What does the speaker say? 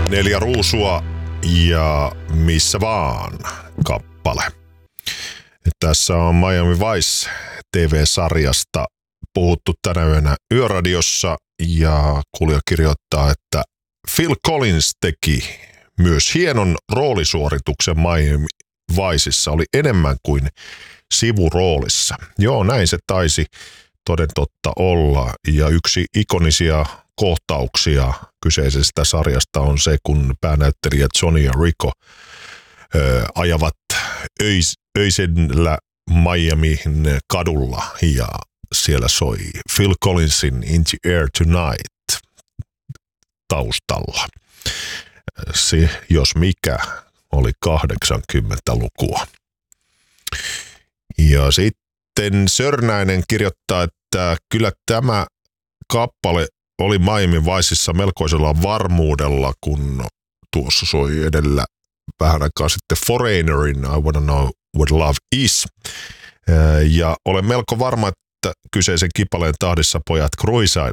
4 ruusua ja missä vaan kappale. Tässä on Miami Vice TV-sarjasta puhuttu tänä yönä Yöradiossa ja kuulija kirjoittaa, että Phil Collins teki myös hienon roolisuorituksen Miami Viceissa, oli enemmän kuin sivuroolissa. Joo, näin se taisi toden totta olla ja yksi ikonisia kohtauksia kyseisestä sarjasta on se, kun päänäyttelijät Johnny ja Rico ajavat öisellä Miamin kadulla ja siellä soi Phil Collinsin In the Air Tonight taustalla. Se, jos mikä, oli 80-lukua. Ja sitten Sörnäinen kirjoittaa, että kyllä tämä kappale oli Miami Viceissa melkoisella varmuudella, kun tuossa soi edellä vähän aikaa sitten Foreignerin I Wanna Know What Love Is. Ja olen melko varma, että kyseisen kippaleen tahdissa pojat kruisailevat